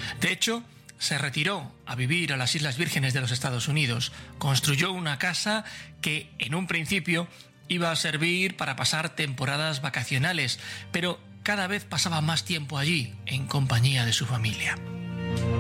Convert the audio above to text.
De hecho, se retiró a vivir a las Islas Vírgenes de los Estados Unidos. Construyó una casa que en un principio iba a servir para pasar temporadas vacacionales, pero cada vez pasaba más tiempo allí, en compañía de su familia.